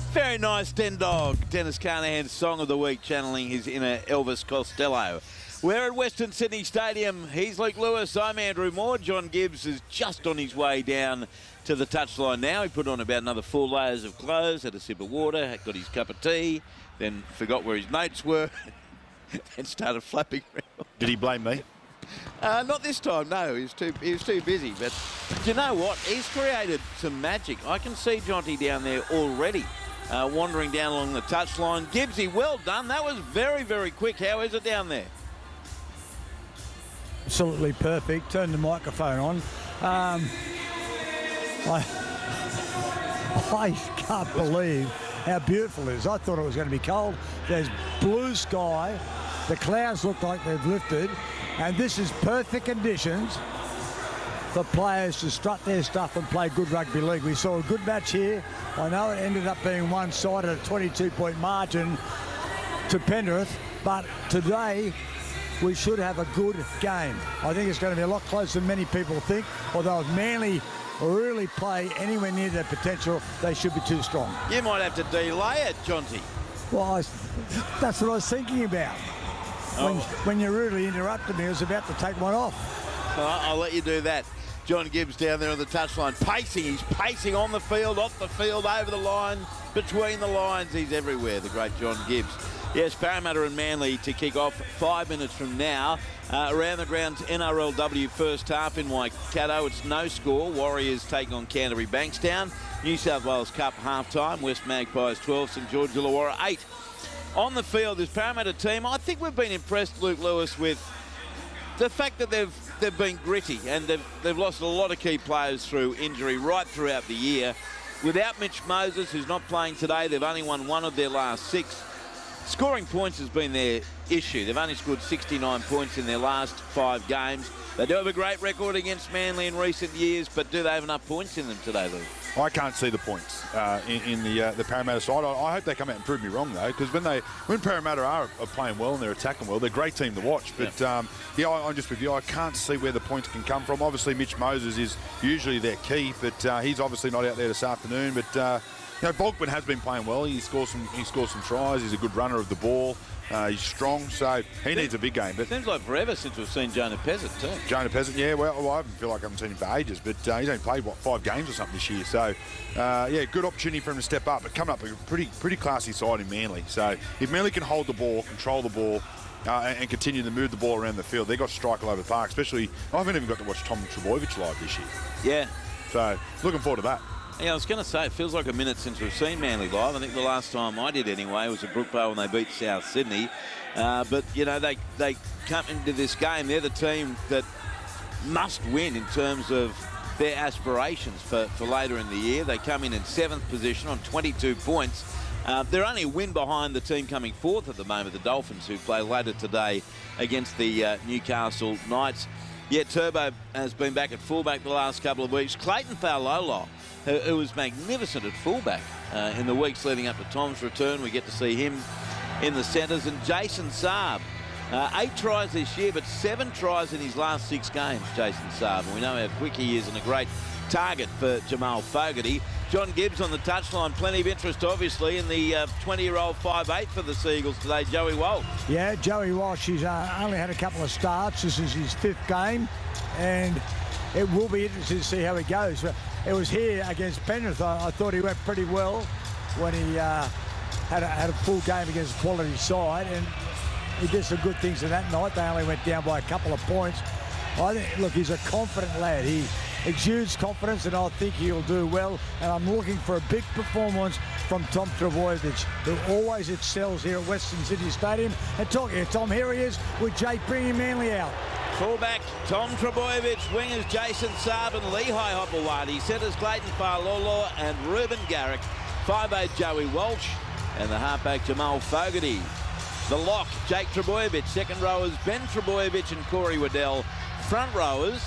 Very nice, Den Dog. Dennis Carnahan's song of the week, channeling his inner Elvis Costello. We're at Western Sydney Stadium. He's Luke Lewis. I'm Andrew Moore. John Gibbs is just on his way down to the touchline now. He put on about another 4 layers of clothes, had a sip of water, got his cup of tea, then forgot where his notes were, and started flapping around. Did he blame me? Not this time, no. He was too busy. But do you know what? He's created some magic. I can see Jonty down there already, wandering down along the touchline. Gibbsy, well done. That was very, very quick. How is it down there? Absolutely perfect. Turn the microphone on. I can't believe how beautiful it is. I thought it was going to be cold. There's blue sky. The clouds look like they've lifted. And this is perfect conditions for players to strut their stuff and play good rugby league. We saw a good match here. I know it ended up being one-sided, a 22-point margin to Penrith. But today, we should have a good game. I think it's going to be a lot closer than many people think. Although if Manly really play anywhere near their potential, they should be too strong. You might have to delay it, Jonty. Well, that's what I was thinking about. When you really interrupted me, I was about to take one off. I'll let you do that. John Gibbs down there on the touchline, pacing. He's pacing on the field, off the field, over the line, between the lines. He's everywhere, the great John Gibbs. Yes, Parramatta and Manly to kick off 5 minutes from now. Around the grounds, NRLW first half in Waikato. It's no score. Warriors taking on Canterbury Bankstown. New South Wales Cup half-time. West Magpies 12, St George Illawarra 8. On the field, this Parramatta team, I think we've been impressed, Luke Lewis, with the fact that they've been gritty and they've lost a lot of key players through injury right throughout the year. Without Mitch Moses, who's not playing today, they've only won 1 of their last 6. Scoring points has been their issue. They've only scored 69 points in their last 5 games. They do have a great record against Manly in recent years, but do they have enough points in them today, Luke? I can't see the points in the Parramatta side. I hope they come out and prove me wrong, though, because when Parramatta are playing well and they're attacking well, they're a great team to watch. But, I'm just with you. I can't see where the points can come from. Obviously, Mitch Moses is usually their key, but he's obviously not out there this afternoon. But, Volkman has been playing well. He scores some tries. He's a good runner of the ball. He's strong, so he needs a big game. But seems like forever since we've seen Jonah Pezzett too. Jonah Pezzett, yeah. Well, I feel like I haven't seen him for ages, but he's only played 5 games or something this year. So, good opportunity for him to step up. But coming up a pretty classy side in Manly. So if Manly can hold the ball, control the ball, and continue to move the ball around the field, they've got to strike all over the park. Especially, I haven't even got to watch Tom Trbojevic live this year. Yeah. So looking forward to that. Yeah, I was going to say, it feels like a minute since we've seen Manly live. I think the last time I did anyway was at Brookvale when they beat South Sydney. But, they come into this game. They're the team that must win in terms of their aspirations for later in the year. They come in 7th position on 22 points. They're only a win behind the team coming 4th at the moment, the Dolphins, who play later today against the Newcastle Knights. Yet Turbo has been back at fullback the last couple of weeks. Clayton Fa'alola, who was magnificent at fullback in the weeks leading up to Tom's return. We get to see him in the centres. And Jason Saab, 8 tries this year, but 7 tries in his last 6 games, Jason Saab. And we know how quick he is and a great target for Jamal Fogarty. John Gibbs on the touchline. Plenty of interest, obviously, in the 20-year-old 5'8" for the Seagulls today, Joey Walsh. Yeah, Joey Walsh, he's only had a couple of starts. This is his 5th game, and it will be interesting to see how he goes. It was here against Penrith. I thought he went pretty well when he had a full game against a quality side, and he did some good things in that night. They only went down by a couple of points. I think, look, he's a confident lad. He exudes confidence, and I think he'll do well. And I'm looking for a big performance from Tom Trbojevic, who always excels here at Western Sydney Stadium. And talking to Tom, here he is with Jake bringing Manly out. Fullback Tom Trbojevic, wingers Jason Saab and Lehigh Hopewadi, centres Clayton Fa'alola and Ruben Garrick, 5'8" Joey Walsh, and the halfback Jamal Fogarty. The lock, Jake Trbojevic. Second rowers Ben Trbojevic and Corey Waddell. Front rowers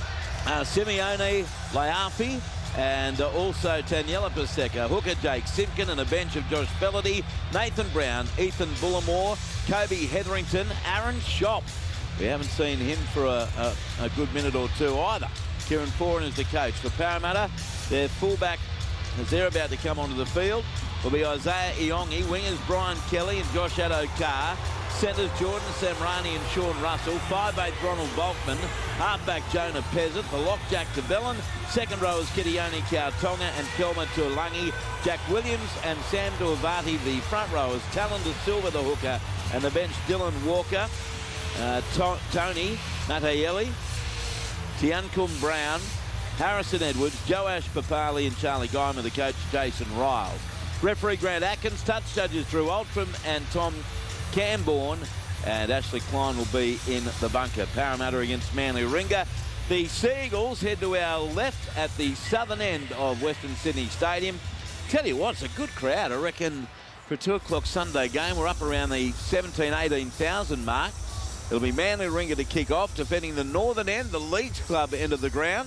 Simeone Laiafi and also Taniela Paseka. Hooker Jake Simpkin and a bench of Josh Fellerty, Nathan Brown, Ethan Bullimore, Kobe Hetherington, Aaron Schopp. We haven't seen him for a good minute or two either. Kieran Foran is the coach. For Parramatta, their fullback as they're about to come onto the field, will be Isaiah Iongi, wingers Brian Kelly and Josh Addo-Carr, centres Jordan Samrani and Sean Russell, 5'8" Ronald Volkman, halfback Jonah Pezzett, the lock Jack DeBellin, second rowers Kitione Kautonga and Kelma Tuolangi, Jack Williams and Sam Tuivati, the front rowers Talon De Silva, the hooker, and the bench Dylan Walker, Tony Natayeli, Tiankum Brown, Harrison Edwards, Joash Papali and Charlie Guyman, the coach Jason Riles. Referee Grant Atkins, touch judges Drew Altram and Tom Camborne, and Ashley Klein will be in the bunker. Parramatta against Manly Ringa. The Seagulls head to our left at the southern end of Western Sydney Stadium. Tell you what, it's a good crowd. I reckon for a 2 o'clock Sunday game, we're up around the 18,000 mark. It'll be Manly Ringa to kick off, defending the northern end, the Leeds Club end of the ground.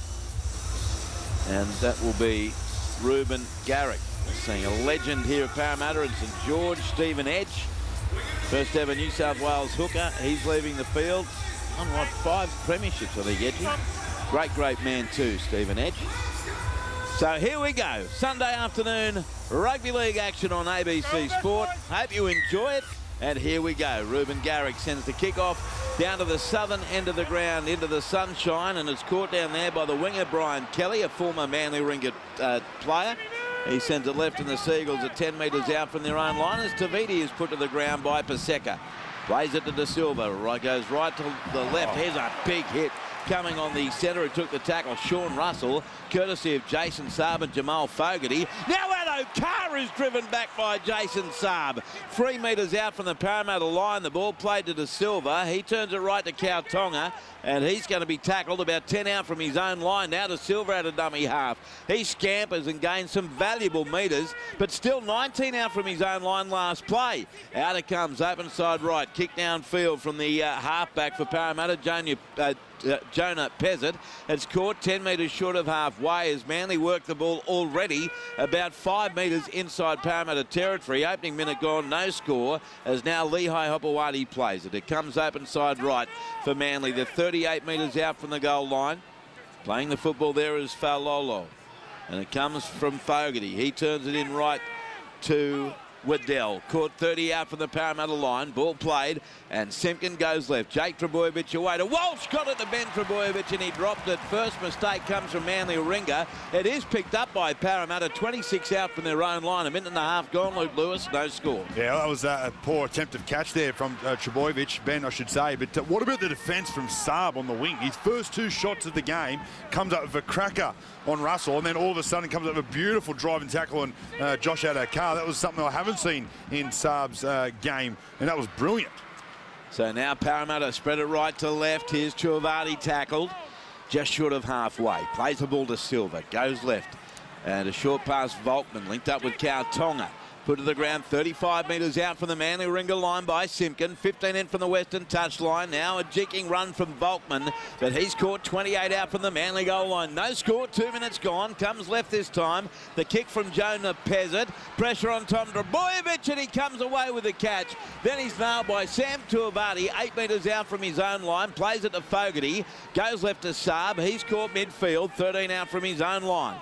And that will be Ruben Garrick. We're seeing a legend here at Parramatta in St George, Stephen Edge. First ever New South Wales hooker. He's leaving the field. On what, 5 premierships, I think, Edge. Great man too, Stephen Edge. So here we go. Sunday afternoon, rugby league action on ABC Sport. Hope you enjoy it. And here we go. Ruben Garrick sends the kick-off down to the southern end of the ground into the sunshine, and it's caught down there by the winger Brian Kelly, a former Manly Ringa player. He sends it left, and the Seagulls are 10 metres out from their own line as Taviti is put to the ground by Paseka. Plays it to De Silva. Goes right to the left. Here's a big hit coming on the centre who took the tackle, Sean Russell, courtesy of Jason Saab and Jamal Fogarty. Now Addo-Carr is driven back by Jason Saab. 3 metres out from the Parramatta line. The ball played to De Silva. He turns it right to Kautonga, and he's going to be tackled about 10 out from his own line. Now De Silva at a dummy half. He scampers and gains some valuable metres, but still 19 out from his own line last play. Out it comes, open side right. Kick downfield from the halfback for Parramatta, Jonah Pezzett. It's caught 10 metres short of halfway as Manly work the ball already about 5 metres inside Parramatta territory. Opening minute gone, no score, as now Lehigh Hopewadi plays it. It comes open side right for Manly. They're 38 metres out from the goal line. Playing the football there is Faulolo. And it comes from Fogarty. He turns it in right to Waddell. Caught 30 out from the Parramatta line. Ball played, and Simpkin goes left. Jake Trbojevic away to Walsh. Got it to Ben Trbojevic, and he dropped it. First mistake comes from Manly Ringa. It is picked up by Parramatta. 26 out from their own line. A minute and a half gone. Luke Lewis, no score. Yeah, that was a poor attempt of catch there from Trbojevic, Ben, I should say. But what about the defence from Saab on the wing? His first 2 shots of the game comes up with a cracker on Russell, and then all of a sudden comes up with a beautiful driving tackle on Josh Addo-Carr. That was something I haven't seen in Saab's game, and that was brilliant. So now Parramatta spread it right to left. Here's Tuivati tackled just short of halfway. Plays the ball to Silva, goes left, and a short pass Volkman linked up with Kautonga. Put to the ground 35 metres out from the Manly Ringa line by Simpkin. 15 in from the Western touchline. Now a jigging run from Volkman, but he's caught 28 out from the Manly goal line. No score, 2 minutes gone. Comes left this time. The kick from Jonah Pezzett. Pressure on Tom Trbojevic, and he comes away with the catch. Then he's nailed by Sam Tuivati, 8 metres out from his own line. Plays it to Fogarty. Goes left to Saab. He's caught midfield, 13 out from his own line.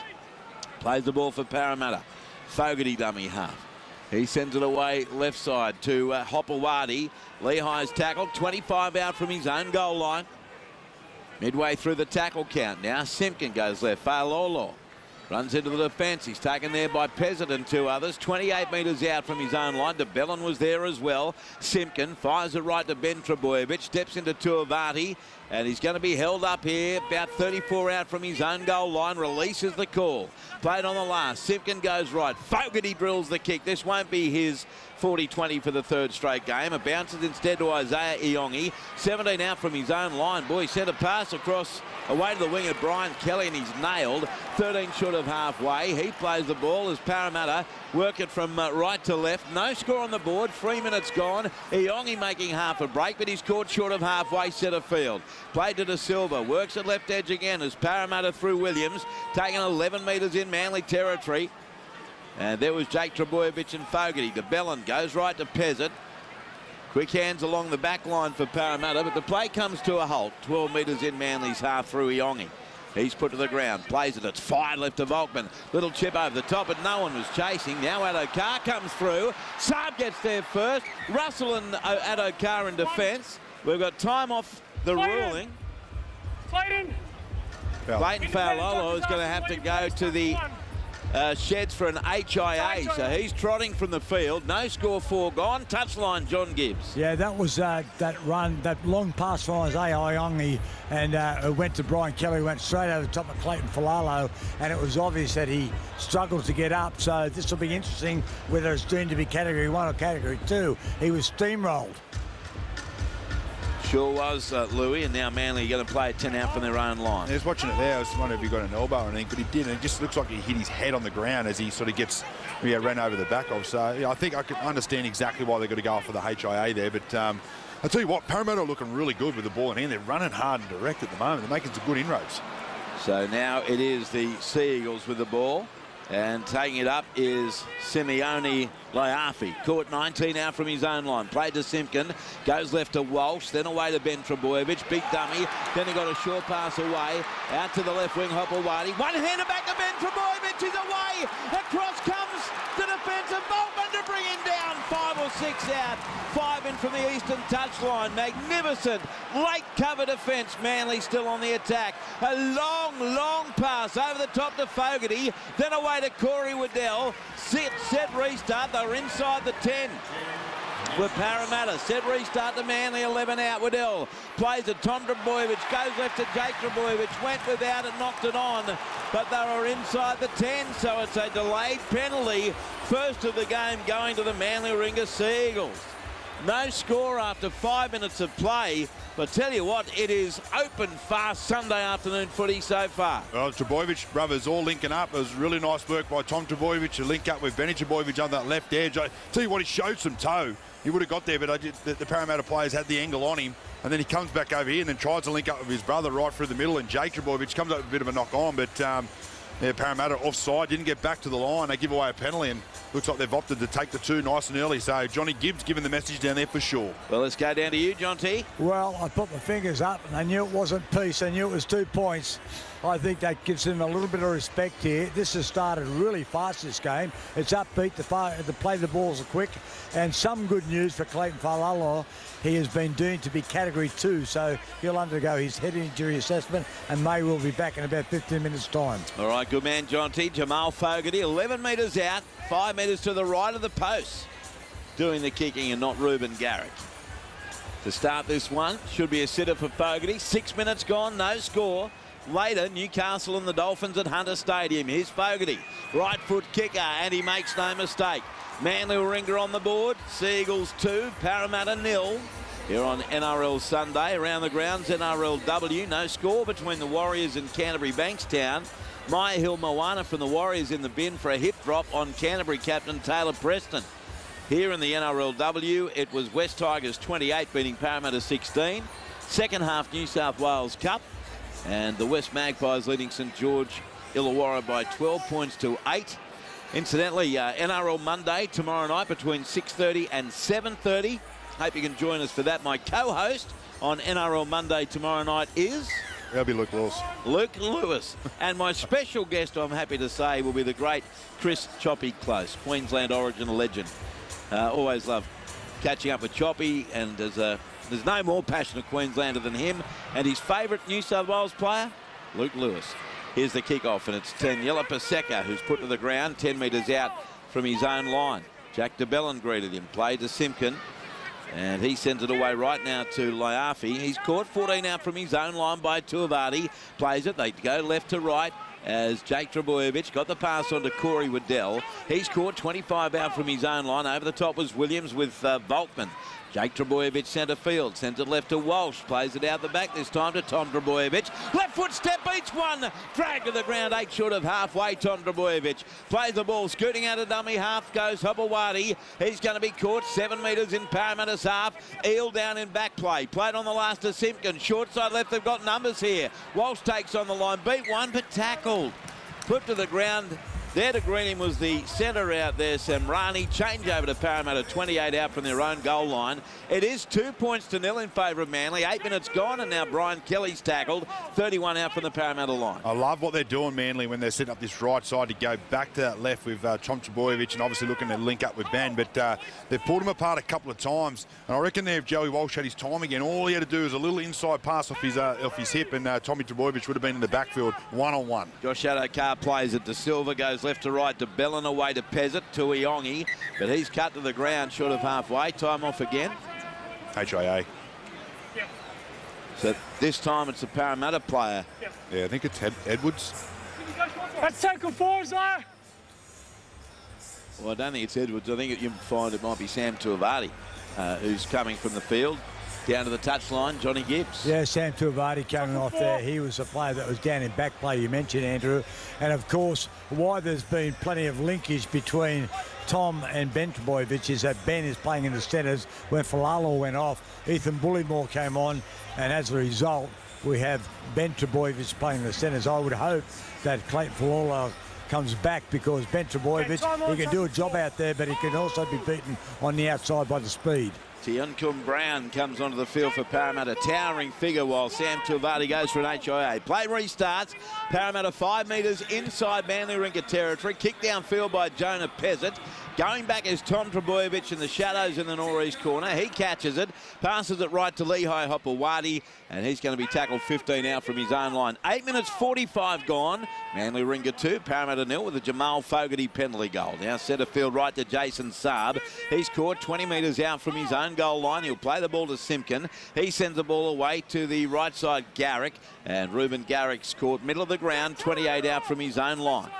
Plays the ball for Parramatta. Fogarty dummy half. He sends it away left side to Hopewadi. Lehigh's tackled, 25 out from his own goal line. Midway through the tackle count. Now Simpkin goes left. Faulolo runs into the defence. He's taken there by Pezzett and 2 others. 28 metres out from his own line. DeBellin was there as well. Simpkin fires it right to Ben Trbojevic. Steps into Tuivati. And he's going to be held up here, about 34 out from his own goal line. Releases the call. Played on the last. Simpkin goes right. Fogarty drills the kick. This won't be his 40-20 for the 3rd straight game. It bounces instead to Isaiah Iongi. 17 out from his own line. Boy, he sent a pass across away to the winger Brian Kelly, and he's nailed. 13 short of halfway. He plays the ball as Parramatta work it from right to left. No score on the board. 3 minutes gone. Iongi making half a break, but he's caught short of halfway centre field. Played to De Silva. Works at left edge again as Parramatta through Williams. Taking 11 metres in Manly territory. And there was Jake Trbojevic and Fogarty. DeBellin goes right to Pezzett. Quick hands along the back line for Parramatta, but the play comes to a halt. 12 metres in Manly's half through Iongi. He's put to the ground, plays it, it's fired left to Volkman. Little chip over the top, but no one was chasing. Now Addo-Carr comes through. Saab gets there first. Russell and Addo-Carr in defence. We've got time off the ruling. Clayton Fa'alolo is going to have to go to the sheds for an HIA, so he's trotting from the field. No score foregone. Touchline, John Gibbs. Yeah, that was that run, that long pass from Isaiah Iongi, and it went to Brian Kelly, went straight over the top of Clayton Fa'alolo, and it was obvious that he struggled to get up. So this will be interesting whether it's deemed to be Category 1 or Category 2. He was steamrolled. Sure was, Louis, and now Manly are going to play it 10 out from their own line. I was watching it there. I was wondering if he got an elbow or anything, but he didn't. It just looks like he hit his head on the ground as he sort of gets ran over the back of. So yeah, I think I can understand exactly why they've got to go for the HIA there. But I'll tell you what, Parramatta are looking really good with the ball in hand. They're running hard and direct at the moment. They're making some good inroads. So now it is the Sea Eagles with the ball. And taking it up is Simeone Laiafi. Caught 19 out from his own line. Played to Simpkin. Goes left to Walsh. Then away to Ben Trebojevic. Big dummy. Then he got a short pass away. Out to the left wing, Hopewadi. One-hander back to Ben Trebojevic. He's away. Across comes the defensive Volkman to bring him down. 5 or 6 out. 5 in from the eastern touchline. Magnificent late cover defence. Manly still on the attack. A long pass over the top to Fogarty. Then away to Corey Waddell. Set restart. They're inside the 10 with Parramatta. Set restart to Manly. 11 out. Waddell plays it. Tom Trebojevic goes left to Jake Trebojevic. Went without it, knocked it on, but they were inside the 10, so it's a delayed penalty. First of the game going to the Manly Warringah Sea Eagles. No score after 5 minutes of play. But tell you what, it is open fast Sunday afternoon footy so far. Well, Trebojevic brothers all linking up. It was really nice work by Tom Trebojevic to link up with Benny Trebojevic on that left edge. I tell you what, he showed some toe. He would have got there, but the Parramatta players had the angle on him. And then he comes back over here and then tries to link up with his brother right through the middle. And Jake Trebojevic comes up with a bit of a knock on, but Parramatta offside, didn't get back to the line. They give away a penalty, and looks like they've opted to take the 2 nice and early. So Johnny Gibbs giving the message down there for sure. Well, let's go down to you, John T. Well, I put my fingers up, and I knew it wasn't peace. I knew it was 2 points. I think that gives them a little bit of respect here. This has started really fast, this game. It's upbeat. The play the balls are quick. And some good news for Clayton Fa'alolo. He has been deemed to be Category 2, so he'll undergo his head injury assessment, and May will be back in about 15 minutes' time. All right, good man, John T. Jamal Fogarty, 11 metres out, 5 metres to the right of the post, doing the kicking, and not Reuben Garrick. To start this one, should be a sitter for Fogarty. 6 minutes gone, no score. Later, Newcastle and the Dolphins at Hunter Stadium. Here's Fogarty, right foot kicker, and he makes no mistake. Manly Warringah on the board. Sea Eagles 2, Parramatta 0. Here on NRL Sunday, around the grounds, NRLW. No score between the Warriors and Canterbury Bankstown. Maya Hill Moana from the Warriors in the bin for a hip drop on Canterbury captain Taylor Preston. Here in the NRLW, it was West Tigers 28 beating Parramatta 16. Second half New South Wales Cup. And the West Magpies leading St George Illawarra by 12 points to 8. Incidentally, NRL Monday tomorrow night between 6:30 and 7:30. Hope you can join us for that. My co-host on NRL Monday tomorrow night is... That'll be Luke Lewis. Luke Lewis. And my special guest, I'm happy to say, will be the great Chris Choppy Close, Queensland Origin legend. Always love catching up with Choppy, and there's no more passionate Queenslander than him. And his favourite New South Wales player, Luke Lewis. Here's the kick-off, and it's Daniela Paseka, who's put to the ground 10 metres out from his own line. Jack de Belin greeted him, played to Simpkin, and he sends it away right now to Laiafi. He's caught 14 out from his own line by Tuivasa. Plays it, they go left to right as Jake Trebojevic got the pass on to Corey Waddell. He's caught 25 out from his own line. Over the top was Williams with Volkman. Jake Trebojevic centre field, sends it left to Walsh, plays it out the back this time to Tom Trebojevic. Left foot step beats one, drag to the ground, 8 short of halfway. Tom Trebojevic plays the ball, scooting out a dummy half goes Hopewadi. He's going to be caught 7 metres in Parramatta's half. Eel down in back play, played on the last to Simpkin. Short side left, they've got numbers here. Walsh takes on the line, beat one but tackled. Put to the ground There to greet him was the centre out there, Semrani. Change over to Parramatta, 28 out from their own goal line. It is 2 points to nil in favour of Manly. 8 minutes gone, and now Brian Kelly's tackled. 31 out from the Parramatta line. I love what they're doing, Manly, when they're setting up this right side to go back to that left with Tom Trbojevic and obviously looking to link up with Ben. But they've pulled him apart a couple of times. And I reckon there, if Joey Walsh had his time again, all he had to do was a little inside pass off his hip, and Tommy Trbojevic would have been in the backfield one-on-one. Josh Addo-Carr plays it to Silva, goes left to right to Bellin, away to Pezzett, to Iongi, but he's cut to the ground short of halfway. Time off again. HIA. So this time it's a Parramatta player. Yeah, I think it's Edwards. That's tackle 4, Zara. Well, I don't think it's Edwards. I think you find it might be Sam Tuivasa, who's coming from the field. Down to the touchline, Johnny Gibbs. Yeah, Sam Tuivasa coming off there. He was a player that was down in back play, you mentioned, Andrew. And, of course, why there's been plenty of linkage between Tom and Ben Trbojevic is that Ben is playing in the centres. When Falala went off, Ethan Bullymore came on, and as a result, we have Ben Trbojevic playing in the centres. I would hope that Clayton Falala comes back, because Ben Trbojevic, he can do a job out there, but he can also be beaten on the outside by the speed. Tiuncum Brown comes onto the field for Parramatta, towering figure, while Sam Tuivasa goes for an HIA. Play restarts. Parramatta 5 metres inside Manly Rinka territory. Kick downfield by Jonah Pezzett. Going back is Tom Trbojevic in the shadows in the northeast corner. He catches it, passes it right to Lehigh Hopewadi, and he's going to be tackled 15 out from his own line. 8 minutes 45 gone. Manly Rinka 2, Parramatta 0 with a Jamal Fogarty penalty goal. Now centre field right to Jason Saab. He's caught 20 metres out from his own goal line. He'll play the ball to Simpkin. He sends the ball away to the right side, Garrick, and Ruben Garrick's caught middle of the ground, 28 out from his own line.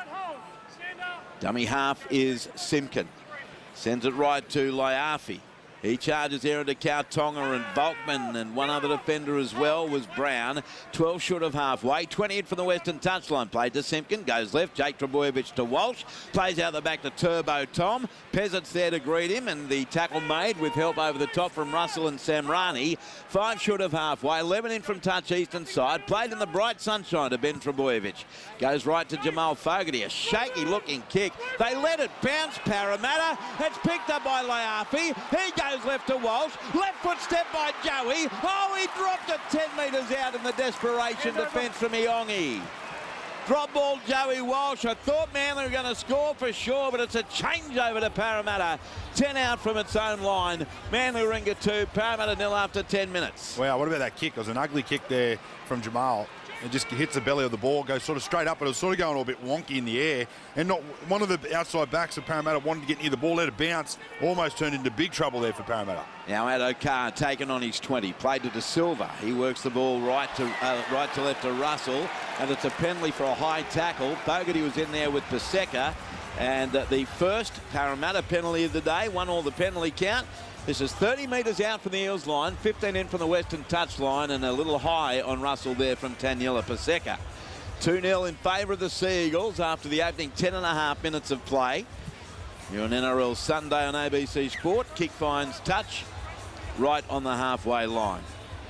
Dummy half is Simpkin. Sends it right to Laiafi. He charges there into Kautonga and Volkman, and one other defender as well was Brown. 12 short of halfway. 28 from the western touchline. Played to Simpkin. Goes left. Jake Trbojevic to Walsh. Plays out the back to Turbo Tom. Pezzett's there to greet him, and the tackle made with help over the top from Russell and Semrani. 5 short of halfway. 11 in from touch eastern side. Played in the bright sunshine to Ben Trbojevic. Goes right to Jamal Fogarty. A shaky looking kick. They let it bounce, Parramatta. It's picked up by Laiafi. He goes left to Walsh. Left foot step by Joey. Oh, he dropped it 10 metres out in the desperation defence from Iongi. Drop ball, Joey Walsh. I thought Manly were going to score for sure, but it's a change over to Parramatta. 10 out from its own line. Manly Ringa 2, Parramatta 0 after 10 minutes. Wow, what about that kick? It was an ugly kick there from Jamal. It just hits the belly of the ball, goes sort of straight up, but it was sort of going a bit wonky in the air. And not one of the outside backs of Parramatta wanted to get near the ball, let it bounce, almost turned into big trouble there for Parramatta. Now Addo-Carr taken on his 20, played to De Silva. He works the ball right to left to Russell, and it's a penalty for a high tackle. Fogarty was in there with Paseka, and the first Parramatta penalty of the day, won all the penalty count. This is 30 metres out from the Eels line, 15 in from the western touch line, and a little high on Russell there from Taniela Paseka. 2-0 in favour of the Sea Eagles after the opening 10.5 minutes of play. You're on NRL Sunday on ABC Sport. Kick finds touch right on the halfway line.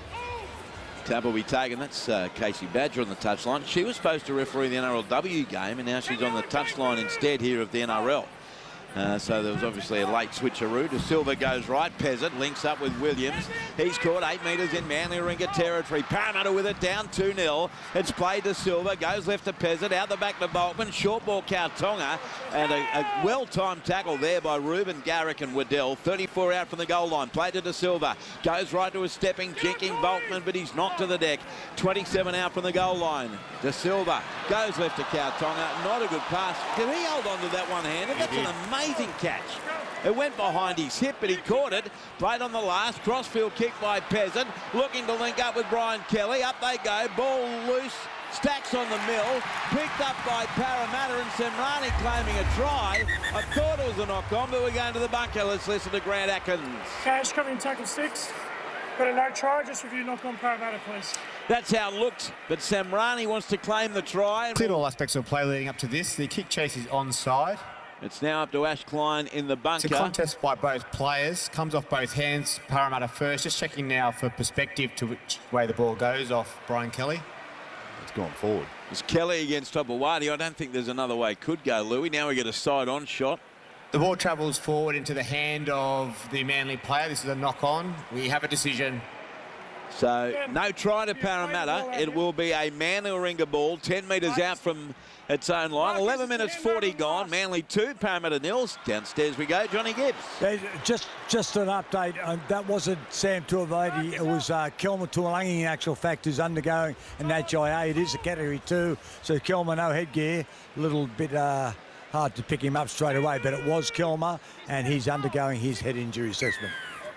Tap will be taken. That's Casey Badger on the touchline. She was supposed to referee the NRLW game, and now she's on the touchline instead here of the NRL. So there was obviously a late switcheroo. De Silva goes right. Pezzett links up with Williams. He's caught 8 metres in Manly Ringa territory. Parramatta with it down 2-0. It's played to Silva. Goes left to Pezzett. Out the back to Boltman. Short ball Kautonga. And a well-timed tackle there by Ruben Garrick and Waddell. 34 out from the goal line. Played to De Silva. Goes right to a stepping, jinking Boltman, but he's knocked to the deck. 27 out from the goal line. De Silva goes left to Kautonga. Not a good pass. Did he hold on to that one-handed? That's an amazing catch. It went behind his hip, but he caught it. Played on the last. Crossfield kick by Pezzett. Looking to link up with Brian Kelly. Up they go. Ball loose. Stacks on the mill. Picked up by Parramatta, and Semrani claiming a try. I thought it was a knock-on, but we're going to the bunker. Let's listen to Grant Atkins. Cash coming in tackle 6. Got a no try. Just review knock-on Parramatta, please. That's how it looked, but Semrani wants to claim the try. Cleared all aspects of play leading up to this. The kick chase is onside. It's now up to Ash Klein in the bunker. It's a contest by both players. Comes off both hands. Parramatta first. Just checking now for perspective to which way the ball goes off Brian Kelly. that's gone forward. It's Kelly against Topawati. I don't think there's another way it could go, Louis. Now we get a side-on shot. The ball travels forward into the hand of the Manly player. This is a knock-on. We have a decision. So no try to Parramatta. It will be a Manly Warringah ball, 10 metres out from its own line. 11 minutes 40 gone. Manly 2, Parramatta 0. Downstairs we go, Johnny Gibbs. Just an update. That wasn't Sam Tuivasa. It was Kelma Tuolangi, in actual fact, who's undergoing an HIA. It is a Category 2. So Kelma, no headgear. A little bit hard to pick him up straight away, but it was Kelma, and he's undergoing his head injury assessment.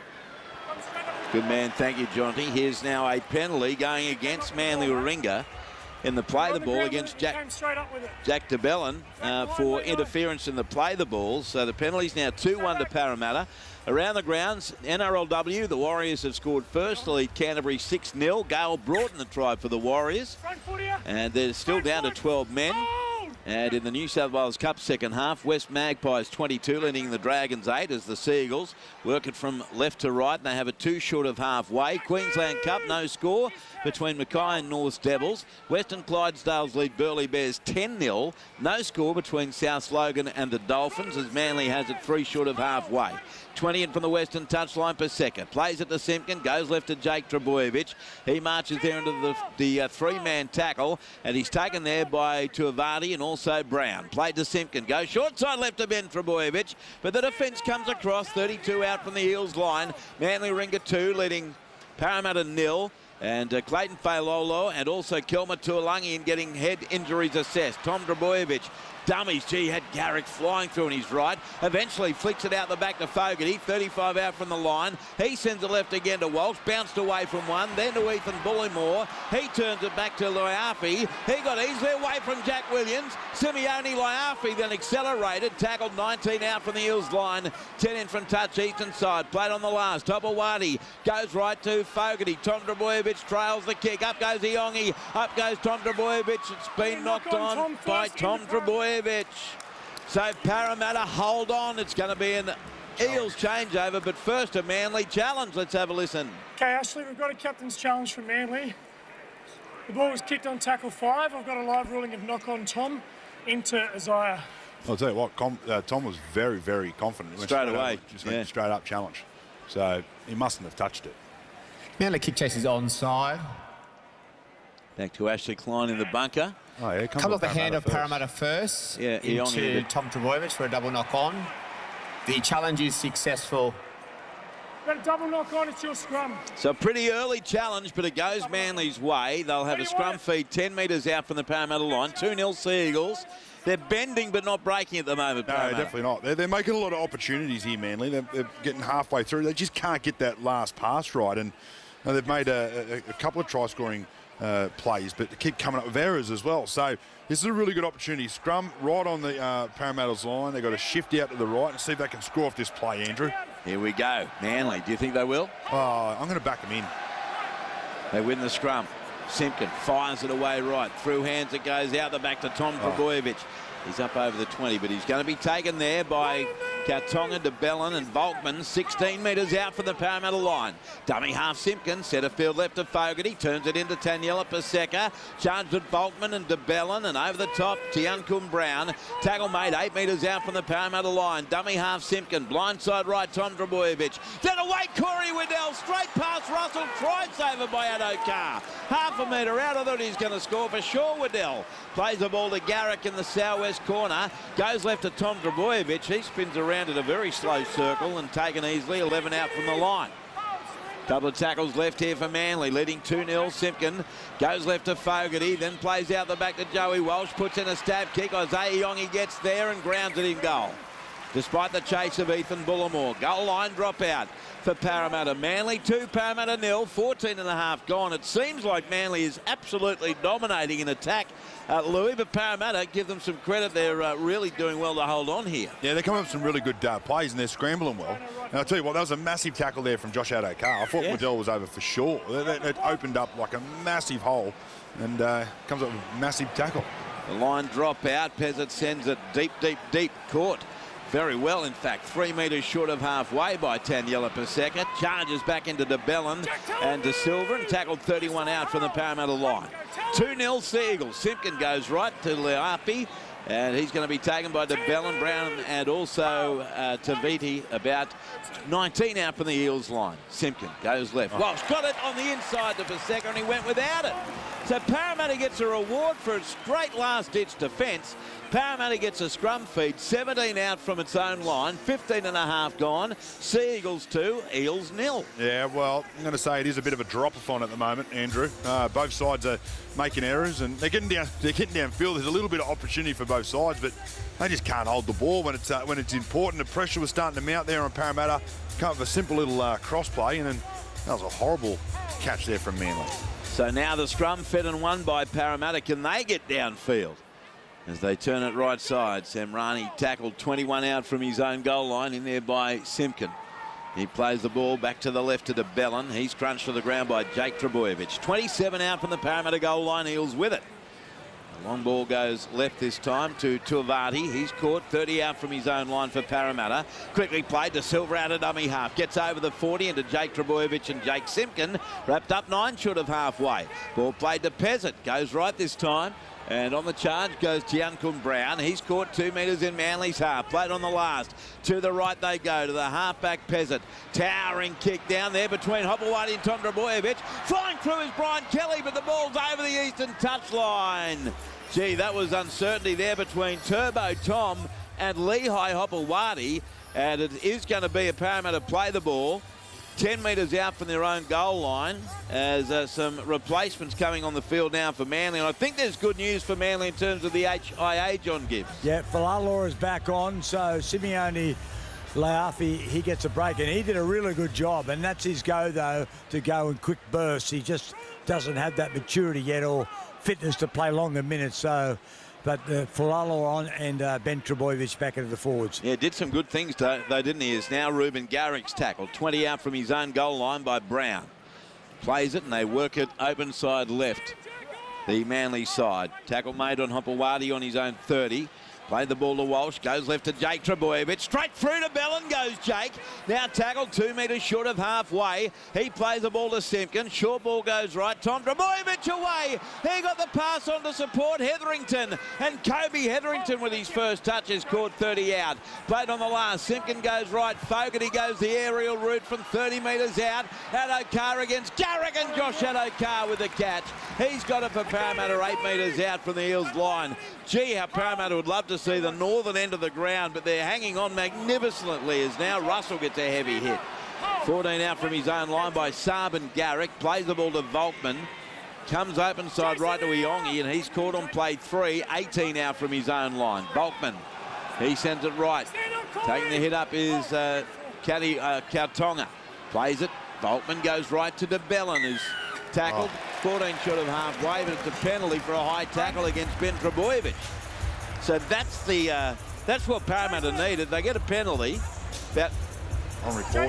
Good man, thank you, Jonty. Here's now a penalty going against Manly Warringah in the play the ball against Jack de Belin for interference in the play the ball. So the penalty's now 2-1 to Parramatta. Around the grounds, NRLW, the Warriors have scored first. They lead Canterbury 6-0. Gale Broughton the try for the Warriors. And they're still down to 12 men. And in the New South Wales Cup second half, West Magpies 22, leading the Dragons 8 as the Seagulls work it from left to right. And they have it 2 short of halfway. Queensland Cup, no score between Mackay and North's Devils. Western Clydesdales lead Burleigh Bears 10-0. No score between South Logan and the Dolphins as Manly has it 3 short of halfway. 20 in from the Western touchline per second. Plays it to Simpkin, goes left to Jake Trebojevic. He marches there into the three-man tackle, and he's taken there by Tuivasa and also Brown. Played to Simpkin, goes short side left to Ben Trebojevic, but the defence comes across, 32 out from the Eels line. Manly Warringah 2, leading Parramatta 0. And Clayton Failolo and also Kelma Tuolangi in getting head injuries assessed. Tom Trebojevic dummies. Gee, had Garrick flying through on his right. Eventually flicks it out the back to Fogarty. 35 out from the line. He sends it left again to Walsh. Bounced away from one. Then to Ethan Bullimore. He turns it back to Loiafi. He got easily away from Jack Williams. Simeone Loiafi then accelerated. Tackled 19 out from the Eels line. 10 in from touch eastern side. Played on the last. Topawati goes right to Fogarty. Tom Trebojevic trails the kick. Up goes Iongi. Up goes Tom Trebojevic. It's been knocked on by Tom Trebojevic. So Parramatta hold on. It's going to be an Eels changeover, but first a Manly challenge. Let's have a listen. Okay, Ashley, we've got a captain's challenge for Manly. The ball was kicked on tackle 5. I've got a live ruling of knock on Tom into Isaiah. I'll tell you what, Tom was very, very confident. Straight away. Just went straight up challenge. So he mustn't have touched it. Manly kick chase is onside. Back to Ashley Klein in the bunker. Oh, yeah, Come off the hand of Parramatta first into Tom Trebojevic for a double knock-on. The challenge is successful. Got a double knock-on, it's your scrum. So a pretty early challenge, but it goes Manly's way. They'll have a scrum feed 10 metres out from the Parramatta line. 2-0 Seagulls. They're bending but not breaking at the moment. No, definitely not. They're making a lot of opportunities here, Manly. They're getting halfway through. They just can't get that last pass right. And they've made a couple of try-scoring plays, but they keep coming up with errors as well. So this is a really good opportunity. Scrum right on the Parramatta's line. They've got to shift out to the right and see if they can score off this play, Andrew. Here we go. Manly, do you think they will? Oh, I'm going to back them in. They win the scrum. Simpkin fires it away right. Through hands it goes out the back to Tom Trebojevic. He's up over the 20, but he's going to be taken there by Kautonga, de Belin and Volkman. 16 metres out from the Parramatta line. Dummy half Simpkin. Centre field left to Fogarty. Turns it into Taniela Paseka. Charged at Volkman and de Belin. And over the top, Tiankum Brown. Tackle made 8 metres out from the Parramatta line. Dummy half Simpkin. Blindside right, Tom Trebojevic. Then away, Corey Waddell. Straight past Russell. Try saver by Adokar. Half a metre out. I thought he was going to score for sure, Waddell. Plays the ball to Garrick in the southwest corner. Goes left to Tom Trebojevic. He spins around at a very slow circle and taken easily. 11 out from the line. Couple of tackles left here for Manly, leading 2-0. Simpkin goes left to Fogarty, then plays out the back to Joey Walsh. Puts in a stab kick. Isaiah Iongi gets there and grounds it in goal. Despite the chase of Ethan Bullimore. Goal line dropout for Parramatta. Manly 2, Parramatta 0. 14 and a half gone. It seems like Manly is absolutely dominating in attack, Louis, but Parramatta, give them some credit. They're really doing well to hold on here. Yeah, they're coming up with some really good plays and they're scrambling well. And I'll tell you what, that was a massive tackle there from Josh Adokar. I thought Waddell was over for sure. It opened up like a massive hole and comes up with a massive tackle. The line drop out. Pezzett sends it deep, deep, deep. Caught very well, in fact. 3 metres short of halfway by Taniela Paseka. Charges back into De Bellin and De Silva and tackled 31 out from the Parramatta line. 2-0 Seagulls. Simpkin goes right to Leafi. And he's going to be taken by De Bellin, Brown, and also Taviti, about 19 out from the Eels line. Simpkin goes left. Walsh got it on the inside to Paseka, and he went without it. So Parramatta gets a reward for its great last-ditch defence. Parramatta gets a scrum feed, 17 out from its own line, 15 and a half gone. Sea Eagles 2, Eels 0. Yeah, well, I'm going to say it is a bit of a drop-off at the moment, Andrew. Both sides are making errors, and they're getting downfield. There's a little bit of opportunity for both sides, but they just can't hold the ball when it's important. The pressure was starting to mount there on Parramatta. Come up with a simple little cross play, and then that was a horrible catch there from Manly. So now the scrum fed and won by Parramatta. Can they get downfield? As they turn it right side, Samrani tackled 21 out from his own goal line, in there by Simpkin. He plays the ball back to the left to De Bellin. He's crunched to the ground by Jake Trbojevic. 27 out from the Parramatta goal line. Eels with it. The long ball goes left this time to Tuivati. He's caught 30 out from his own line for Parramatta. Quickly played to Silva out of dummy half. Gets over the 40 into Jake Trbojevic and Jake Simpkin. Wrapped up 9 short of halfway. Ball played to Peasant. Goes right this time. And on the charge goes Tiankun Brown. He's caught 2 metres in Manly's half. Played on the last. To the right they go to the halfback Peasant. Towering kick down there between Hopewadi and Tom Trbojevic. Flying through is Brian Kelly, but the ball's over the eastern touchline. Gee, that was uncertainty there between Turbo Tom and Lehigh Hopewadi. And it is going to be a Parramatta play the ball 10 metres out from their own goal line, as some replacements coming on the field now for Manly. And I think there's good news for Manly in terms of the HIA, John Gibbs. Yeah, Falalor is back on, so Simeone Leafi, he gets a break, and he did a really good job. And that's his go, though, to go in quick bursts. He just doesn't have that maturity yet or fitness to play longer minutes. So, but Falalor on and Ben Trbojevic back into the forwards. Yeah, did some good things, though, didn't he? Is now Ruben Garrick's tackled. 20 out from his own goal line by Brown. Plays it, and they work it open side left. The Manly side. Tackle made on Hopewadi on his own 30. Played the ball to Walsh, goes left to Jake Trbojevic. Straight through to Bellin goes Jake. Now tackled 2 metres short of halfway. He plays the ball to Simpkin. Short ball goes right. Tom Trbojevic away. He got the pass on to support Hetherington. And Kobe Hetherington with his first touch has caught 30 out. Played on the last. Simpkin goes right. Fogarty goes the aerial route from 30 metres out. Addo-Carr against Garrick, and Josh Addo-Carr with the catch. He's got it for Parramatta 8 metres out from the Eels line. Gee, how Parramatta would love to see the northern end of the ground, but they're hanging on magnificently as now Russell gets a heavy hit. 14 out from his own line by Saab and Garrick. Plays the ball to Volkman. Comes open side right to Iongi, and he's caught on play 3. 18 out from his own line. Volkman, he sends it right. Taking the hit up is Kautonga. Plays it. Volkman goes right to De Bellin, who's tackled. 14 short of halfway, but it's a penalty for a high tackle against Ben Trbojevic. So that's what Parramatta needed. They get a penalty. About on report.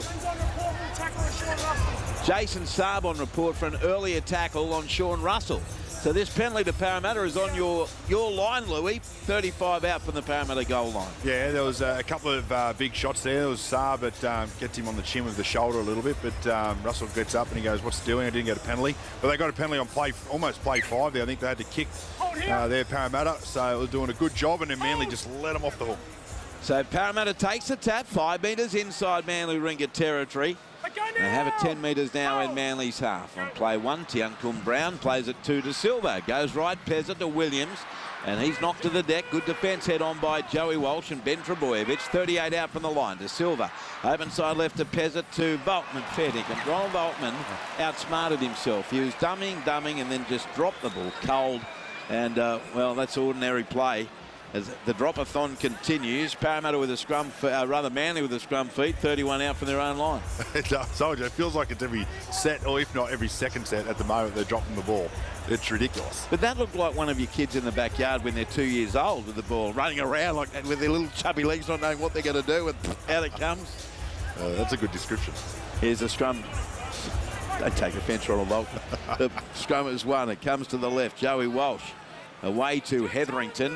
Jason Saab on report for an earlier tackle on Sean Russell. So this penalty to Parramatta is on your line, Louis. 35 out from the Parramatta goal line. Yeah, there was a couple of big shots there. There was Saab that gets him on the chin with the shoulder a little bit, but Russell gets up and he goes, "What's he doing? I didn't get a penalty." But they got a penalty on almost play 5 there. I think they had to kick their Parramatta, so it was doing a good job, and then Manly just let them off the hook. So Parramatta takes the tap, 5 metres inside Manly Ringa territory. They have it 10 metres now in Manly's half. On play 1, Tiankun Brown plays it 2 to Silva. Goes right, Peasant to Williams, and he's knocked to the deck. Good defence head on by Joey Walsh and Ben Trbojevic. 38 out from the line to Silva. Open side left to Peasant to Volkman. Fettig, and Ronald Volkman outsmarted himself. He was dumming, and then just dropped the ball cold. And, well, that's ordinary play. As the drop-a-thon continues, Parramatta with a scrum, Manly with a scrum feed, 31 out from their own line. It feels like it's every set, or if not every second set at the moment, they're dropping the ball. It's ridiculous. But that looked like one of your kids in the backyard when they're 2 years old with the ball, running around like that with their little chubby legs, not knowing what they're going to do, and out it comes. That's a good description. Here's a scrum. They take offence, Ronald Volkman. The scrum is won. It comes to the left. Joey Walsh away to Hetherington.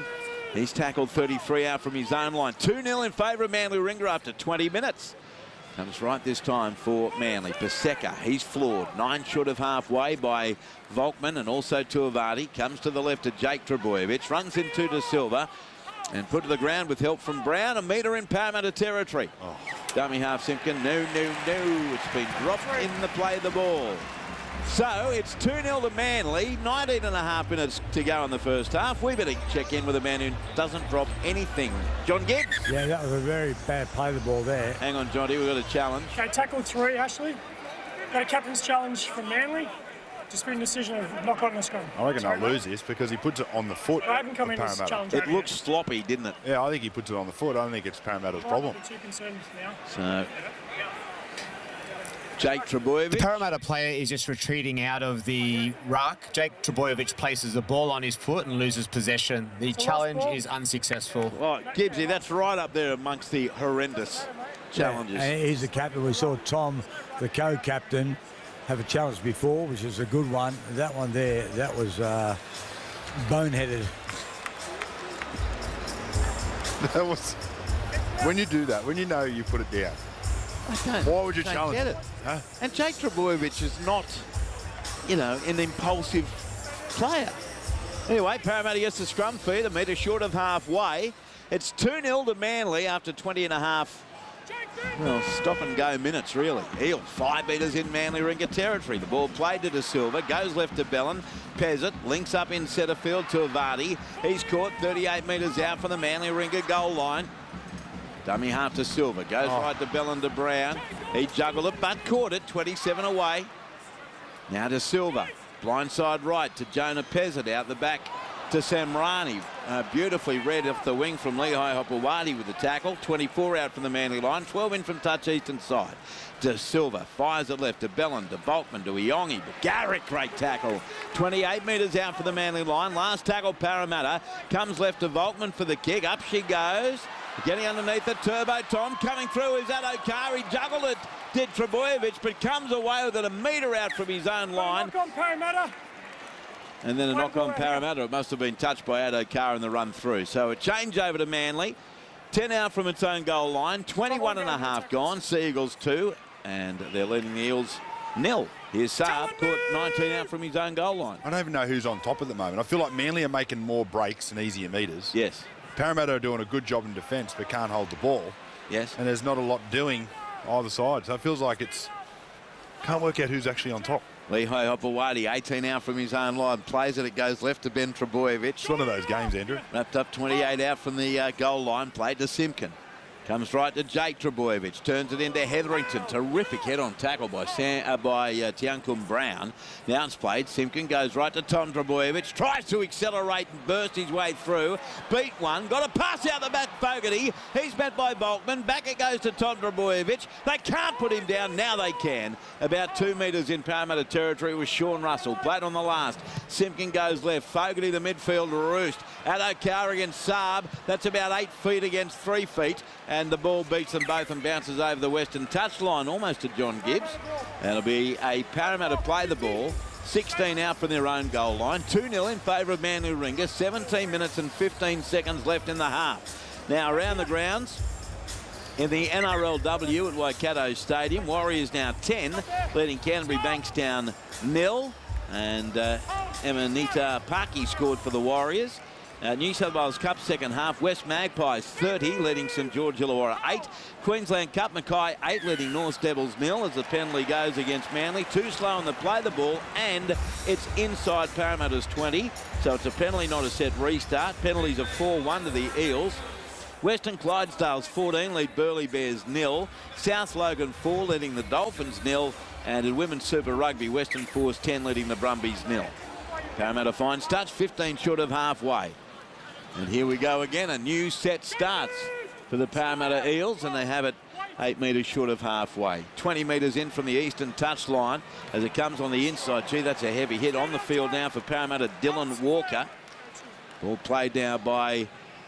He's tackled 33 out from his own line. 2-0 in favour of Manly Warringah after 20 minutes. Comes right this time for Manly. Paseka, he's floored. 9 short of halfway by Volkman and also Tuivasa. Comes to the left of Jake Trbojevic. Runs into De Silva and put to the ground with help from Brown. A metre in Parramatta territory. Oh. Dummy half Simpkin. No. It's been dropped in the play of the ball. So it's 2-0 to Manly. 19.5 minutes to go in the first half. We better check in with a man who doesn't drop anything. John Gibbs. Yeah, that was a very bad play of the ball there. Hang on, Johnny. We've got a challenge. Okay, tackle 3, Ashley. Got a captain's challenge from Manly. Disputing decision of knock on the scrum. I reckon they'll lose this because he puts it on the foot. I haven't come in as challenge. It looks sloppy, didn't it? Yeah, I think he puts it on the foot. I don't think it's Parramatta's problem. Too concerned now. So Jake Trbojevic. The Parramatta player is just retreating out of the ruck. Jake Trbojevic places the ball on his foot and loses possession. The challenge is unsuccessful. Well, Gibbsy, that's right up there amongst the horrendous challenges. Yeah, and he's the captain. We saw Tom, the co-captain, have a challenge before, which is a good one. That one there, that was boneheaded. That was... When you do that, when you know you put it down, why would you challenge it? Huh? And Jake Trbojevic is not, an impulsive player. Anyway, Parramatta gets the scrum feed, a metre short of halfway. It's 2-0 to Manly after 20.5. Well, stop and go minutes, really. Eels 5 metres in Manly Warringah territory. The ball played to De Silva, goes left to Bellin. Pezzett links up in centre field to Avati. He's caught 38 metres out from the Manly Warringah goal line. Dummy half to Silva, goes right to Bellin to Brown. He juggled it, but caught it, 27 away. Now to Silva, blindside right to Jonah Pezzett, out the back to Samrani. Beautifully read off the wing from Lehigh Hopewadi with the tackle. 24 out from the Manly line, 12 in from touch eastern side. De Silva fires it left to Bellin, to Volkman, to Iongi. But Garrick, great tackle. 28 metres out for the Manly line. Last tackle, Parramatta. Comes left to Volkman for the kick. Up she goes. Getting underneath the turbo, Tom coming through is Addo-Carr. He juggled it, did Trbojevic, but comes away with it a metre out from his own line. Knock on Parramatta. And then a knock on Parramatta. It must have been touched by Addo-Carr in the run through. So a change over to Manly. 10 out from its own goal line. 21.5 gone. Sea Eagles 2. And they're leading the Eels 0. Here's Saab, caught 19 out from his own goal line. I don't even know who's on top at the moment. I feel like Manly are making more breaks and easier metres. Yes. Parramatta are doing a good job in defence but can't hold the ball. Yes. And there's not a lot doing either side. So it feels like can't work out who's actually on top. Lehigh Hopewadi, 18 out from his own line. Plays it goes left to Ben Trbojevic. It's one of those games, Andrew. Wrapped up 28 out from the goal line. Played to Simpkin. Comes right to Jake Trbojevic. Turns it into Hetherington. Terrific head-on tackle by Tiankum Brown. Now it's played. Simpkin goes right to Tom Trbojevic. Tries to accelerate and burst his way through. Beat one. Got a pass out the back, Fogarty. He's met by Volkman. Back it goes to Tom Trbojevic. They can't put him down. Now they can. About 2 metres in Parramatta territory with Sean Russell. Played on the last. Simpkin goes left. Fogarty the midfield roost. Addo-Carr against Saab. That's about 8 feet against 3 feet. And the ball beats them both and bounces over the western touchline, almost to John Gibbs. That'll be a Parramatta play the ball. 16 out from their own goal line. 2-0 in favour of Manly Warringah. 17 minutes and 15 seconds left in the half. Now around the grounds in the NRLW at Waikato Stadium. Warriors now 10, leading Canterbury Bankstown 0. And Emanita Paki scored for the Warriors. New South Wales Cup second half, West Magpies 30, leading St George Illawarra 8. Queensland Cup Mackay 8, leading North Devils 0 as the penalty goes against Manly. Too slow on the play the ball, and it's inside Parramatta's 20. So it's a penalty, not a set restart. Penalties are 4-1 to the Eels. Western Clydesdales 14, lead Burleigh Bears 0. South Logan 4, leading the Dolphins 0. And in Women's Super Rugby, Western Force 10, leading the Brumbies 0. Parramatta finds touch, 15 short of halfway. And here we go again. A new set starts for the Parramatta Eels, and they have it 8 metres short of halfway. 20 metres in from the eastern touchline as it comes on the inside. Gee, that's a heavy hit. On the field now for Parramatta, Dylan Walker. Ball played now by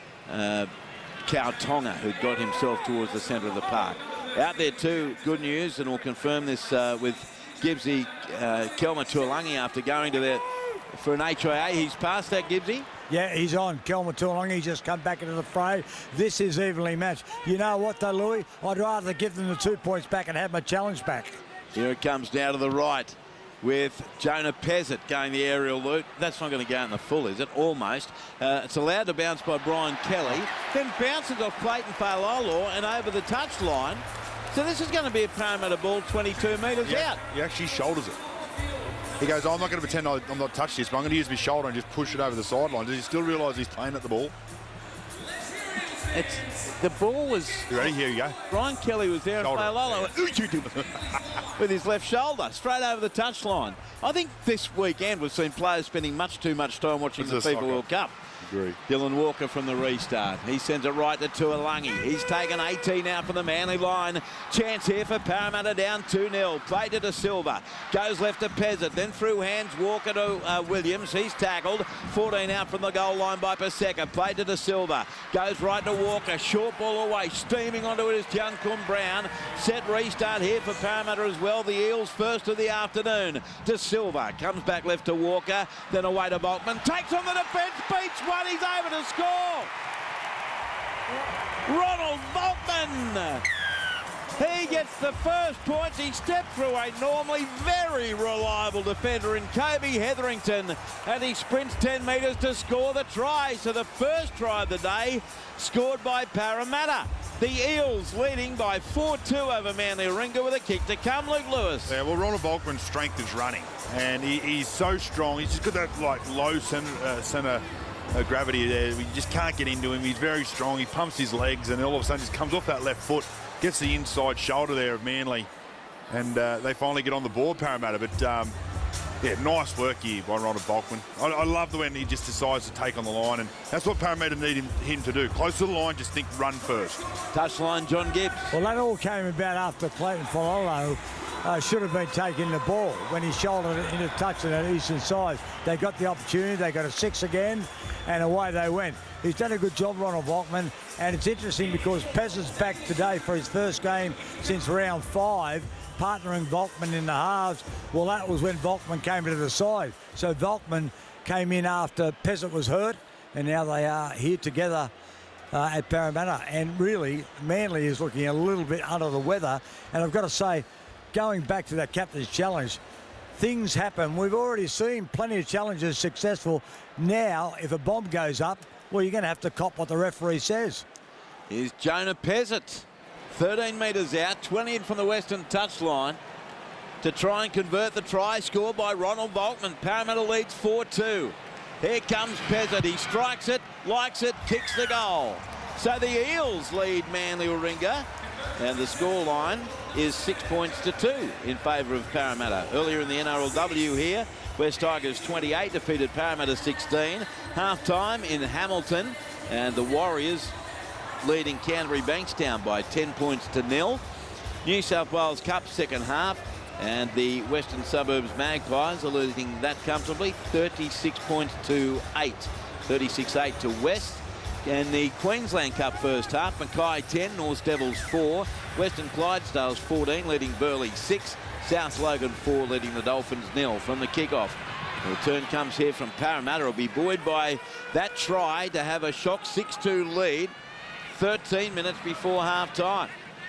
Kautonga, who got himself towards the centre of the park. Out there too, good news, and we'll confirm this with Gibbsy, Kelma Tuolangi, after going to for an HIA. He's passed that, Gibbsy. Yeah, he's on. Kelma Tuolungi just come back into the fray. This is evenly matched. You know what, though, Louis? I'd rather give them the 2 points back and have my challenge back. Here it comes now to the right with Jonah Pezzett going the aerial loop. That's not going to go in the full, is it? Almost. It's allowed to bounce by Brian Kelly. Then bounces off Clayton Failolo and over the touchline. So this is going to be a Parramatta ball 22 metres out. He actually shoulders it. He goes, I'm not going to pretend I'm not touched this, but I'm going to use my shoulder and just push it over the sideline. Does he still realise he's playing at the ball? The ball was... You ready? Here you go. Brian Kelly was there Shoulder. and Failolo went with his left shoulder straight over the touchline. I think this weekend we've seen players spending much too much time watching the FIFA World Cup. Agree. Dylan Walker from the restart. He sends it right to Tuolungi. He's taken 18 out from the Manly line. Chance here for Parramatta down 2-0. Play to De Silva. Goes left to Pezzett. Then through hands Walker to Williams. He's tackled. 14 out from the goal line by Paseka. Play to De Silva. Goes right to Walker. Short ball away. Steaming onto it is Juncum Brown. Set restart here for Parramatta as well. The Eels first of the afternoon. De Silva comes back left to Walker. Then away to Volkman. Takes on the defence. Beats one. He's over to score. Ronald Volkman. He gets the first points. He stepped through a normally very reliable defender in Kobe Hetherington, and he sprints 10 metres to score the try. So the first try of the day scored by Parramatta. The Eels leading by 4-2 over Manly Warringah with a kick to come. Luke Lewis. Yeah, well, Ronald Volkman's strength is running, and he's so strong. He's just got that low centre gravity there. You just can't get into him. He's very strong. He pumps his legs, and all of a sudden just comes off that left foot, gets the inside shoulder there of Manly, and they finally get on the board, Parramatta. But yeah, nice work here by Ronald Volkman. I love the way he just decides to take on the line, and that's what Parramatta need him to do. Close to the line, just think run first. Touchline, John Gibbs. Well, that all came about after Clayton Failolo should have been taking the ball when he shouldered it into touch on that eastern side. They got the opportunity, they got a 6 again, and away they went. He's done a good job, Ronald Volkman, and it's interesting because Pezzett's back today for his first game since round 5, partnering Volkman in the halves. Well, that was when Volkman came to the side. So Volkman came in after Pezzett was hurt, and now they are here together at Parramatta. And really, Manly is looking a little bit under the weather, and I've got to say, going back to that captain's challenge, things happen. We've already seen plenty of challenges successful. Now, if a bomb goes up, well, you're going to have to cop what the referee says. Here's Jonah Pezzett, 13 metres out, 20 in from the western touchline to try and convert the try scored by Ronald Volkman. Parramatta leads 4-2. Here comes Pezzett. He strikes it, likes it, kicks the goal. So the Eels lead Manly Warringah, and the scoreline is 6-2 in favour of Parramatta. Earlier in the NRLW here, West Tigers 28 defeated Parramatta 16. Half-time in Hamilton, and the Warriors leading Canterbury Bankstown by 10-0. New South Wales Cup second half, and the Western Suburbs Magpies are leading that comfortably, 36-8. 36-8 to West. And the Queensland Cup first half, Mackay 10, North Devils 4, Western Clydesdales 14, leading Burleigh 6, South Logan 4, leading the Dolphins 0 from the kickoff. The return comes here from Parramatta. Will be buoyed by that try to have a shock 6-2 lead 13 minutes before half-time.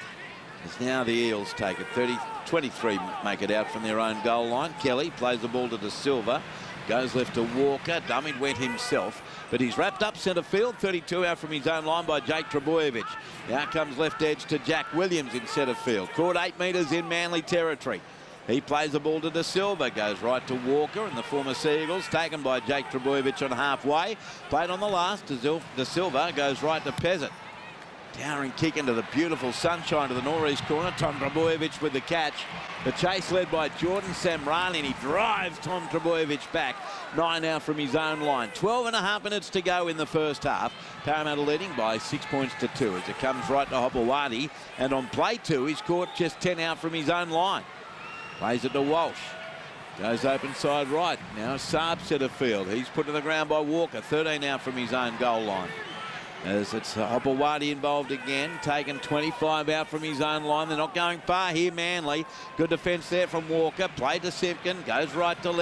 As now the Eels take it. 23 make it out from their own goal line. Kelly plays the ball to De Silva. Goes left to Walker. Dummied went himself, but he's wrapped up centre field. 32 out from his own line by Jake Trbojevic. Now comes left edge to Jack Williams in centre field. Caught 8 metres in Manly territory. He plays the ball to De Silva. Goes right to Walker, and the former Sea Eagles taken by Jake Trbojevic on halfway. Played on the last. De Silva goes right to Pezzett. Towering kick into the beautiful sunshine to the northeast corner. Tom Trbojevic with the catch. The chase led by Jordan Samrani, and he drives Tom Trbojevic back. 9 out from his own line. 12.5 minutes to go in the first half. Parramatta leading by 6-2 as it comes right to Hopewadi. And on play 2, he's caught just 10 out from his own line. Plays it to Walsh. Goes open side right. Now Saab centre field. He's put to the ground by Walker. 13 out from his own goal line. As it's Hopewadi involved again, taken 25 out from his own line. They're not going far here, Manly. Good defence there from Walker. Play to Simpkin, goes right to left.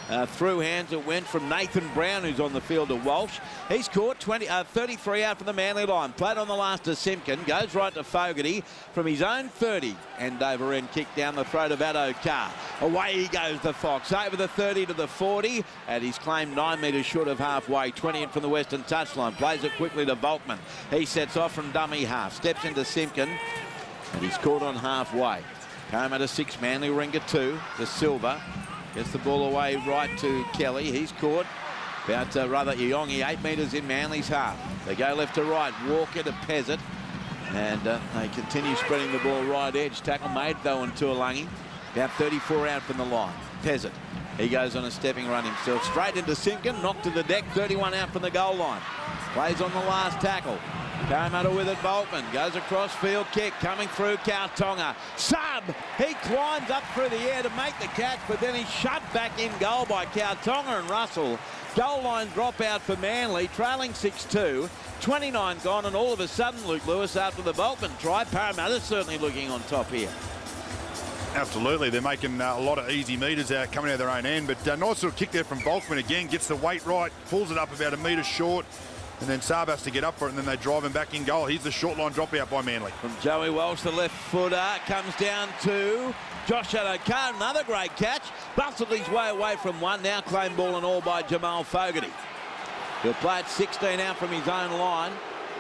Through hands it went from Nathan Brown, who's on the field, to Walsh. He's caught 33 out from the Manly line. Played on the last to Simpkin. Goes right to Fogarty from his own 30. End over end kick down the throat of Addo-Carr. Away he goes, the Fox. Over the 30 to the 40. And he's claimed 9 metres short of halfway. 20 in from the western touchline. Plays it quickly to Volkman. He sets off from dummy half. Steps into Simpkin. And he's caught on halfway. Parramatta 6, Manly Ringer 2 to Silva. Gets the ball away right to Kelly. He's caught. Rather Iongi, 8 metres in Manly's half. They go left to right. Walker to Pezzett. And they continue spreading the ball right edge. Tackle made though on Tuolangi. About 34 out from the line. Pezzett. He goes on a stepping run himself. Straight into Simpkin. Knocked to the deck. 31 out from the goal line. Plays on the last tackle. Parramatta with it, Boltman goes across field kick, coming through Kautonga. Sub! He climbs up through the air to make the catch, but then he's shut back in goal by Kautonga and Russell. Goal line dropout for Manly, trailing 6-2. 29 gone, and all of a sudden, Luke Lewis, after the Boltman try, Parramatta certainly looking on top here. Absolutely, they're making a lot of easy metres out coming out of their own end, but nice little kick there from Volkman again, gets the weight right, pulls it up about a metre short. And then Saab has to get up for it, and then they drive him back in goal. Here's the short line dropout by Manly. From Joey Walsh, the left footer, comes down to Josh Addo-Carr. Another great catch. Bustled his way away from one. Now claimed ball and all by Jamal Fogarty. He'll play it 16 out from his own line.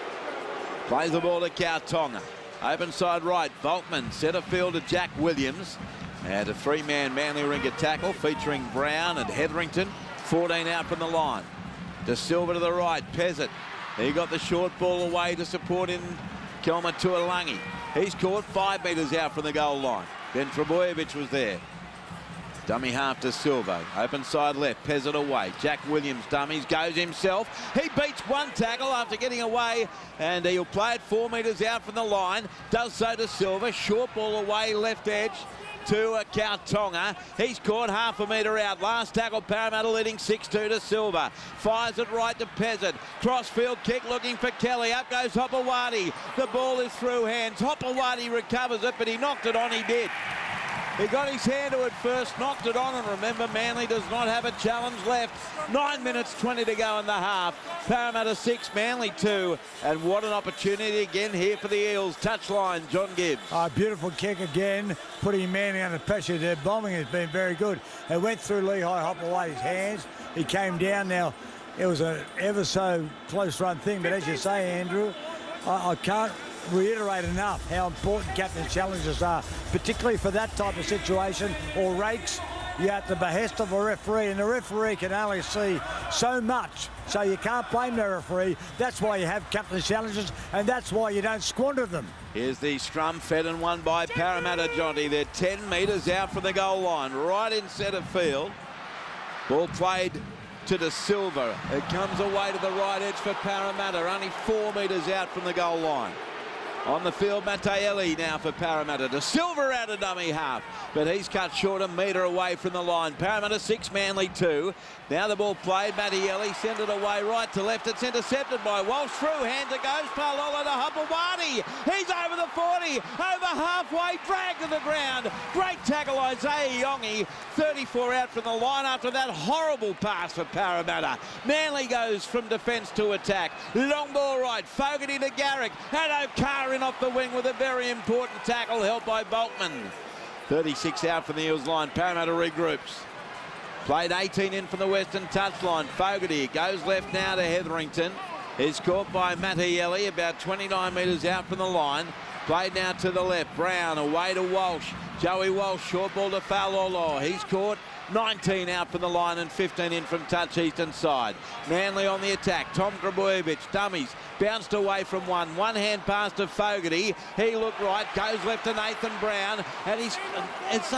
Plays the ball to Kautonga. Open side right. Volkman centre field to Jack Williams. And a 3-man Manly Ringer tackle featuring Brown and Hetherington. 14 out from the line. De Silva to the right, Pezzett. He got the short ball away to support in Kelma Tuolangi. He's caught 5 metres out from the goal line. Then Trebojevic was there. Dummy half to Silva. Open side left, Pezzett away. Jack Williams dummies, goes himself. He beats one tackle after getting away, and he'll play it 4 metres out from the line. Does so to Silva. Short ball away, left edge to Kautonga. He's caught half a metre out. Last tackle, Parramatta leading 6-2 to Silva. Fires it right to Pezzett. Crossfield kick looking for Kelly. Up goes Hopewadi. The ball is through hands. Hopewadi recovers it, but he knocked it on. He did. He got his hand to it first, knocked it on, and remember, Manly does not have a challenge left. 9 minutes 20 to go in the half. Parramatta 6, Manly 2, and what an opportunity again here for the Eels. Touchline, John Gibbs. Beautiful kick again, putting Manly under pressure. Their bombing has been very good. It went through Lehigh Hopewadi's hands. He came down. Now, it was an ever so close run thing, but as you say, Andrew, I can't reiterate enough how important captain challenges are, particularly for that type of situation or rakes. You're at the behest of a referee, and the referee can only see so much, so you can't blame the referee. That's why you have captain challenges, and that's why you don't squander them. Here's the scrum fed and won by Parramatta, Jonty. They're 10 metres out from the goal line, right in centre field. Ball played to De Silva. It comes away to the right edge for Parramatta, only 4 metres out from the goal line. On the field, Mattielli now for Parramatta. De Silva out of dummy half, but he's cut short a metre away from the line. Parramatta 6, Manly 2. Now the ball played. Mattielli sent it away right to left. It's intercepted by Walsh. Through hands it goes. Palolo to Hopewadi. He's over the 40. Over halfway. Dragged to the ground. Great tackle, Isaiah Iongi. 34 out from the line after that horrible pass for Parramatta. Manly goes from defence to attack. Long ball right. Fogarty to Garrick. Addo-Carr in off the wing with a very important tackle helped by Volkman. 36 out from the Eels line. Parramatta regroups. Played 18 in from the western touchline. Fogarty goes left now to Hetherington. Is caught by Mattielli about 29 metres out from the line. Played now to the left. Brown away to Walsh. Joey Walsh, short ball to Faulolo. He's caught 19 out from the line and 15 in from touch eastern side. Manly on the attack. Tom Trebojevic, dummies, bounced away from one. One hand pass to Fogarty. He looked right, goes left to Nathan Brown, and it's